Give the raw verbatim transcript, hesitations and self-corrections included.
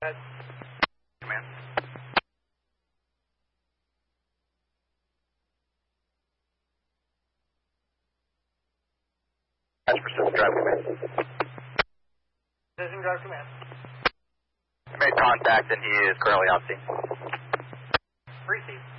Command. That's Precision Drive Command. Precision Drive Command. He made contact and he is currently on scene. Receive.